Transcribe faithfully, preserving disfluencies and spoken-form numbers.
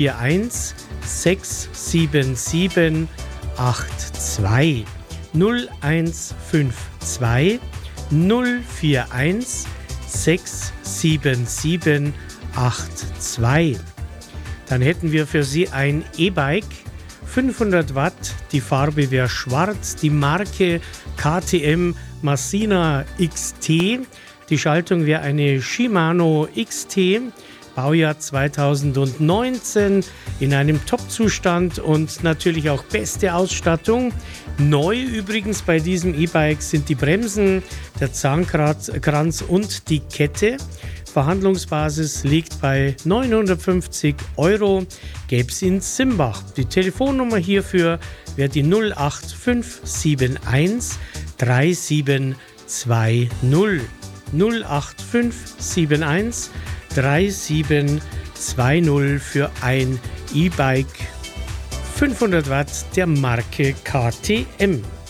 vier eins sechs sieben sieben acht zwei. null eins fünf zwei null vier eins sechs sieben sieben acht zwei. Dann hätten wir für Sie ein E-Bike, fünfhundert Watt, die Farbe wäre schwarz, die Marke K T M Masina X T, die Schaltung wäre eine Shimano X T, Baujahr zweitausendneunzehn, in einem Top-Zustand und natürlich auch beste Ausstattung. Neu übrigens bei diesem E-Bike sind die Bremsen, der Zahnkranz und die Kette. Verhandlungsbasis liegt bei neunhundertfünfzig Euro, gäbe es in Simbach. Die Telefonnummer hierfür wäre die null acht fünf sieben eins drei sieben zwei null. null acht fünf sieben eins drei sieben zwei null für ein E-Bike fünfhundert Watt der Marke K T M.